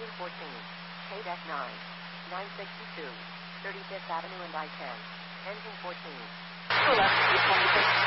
Heading 14. KDEC 9. 962. 35th Avenue and I-10. Engine 14. Left,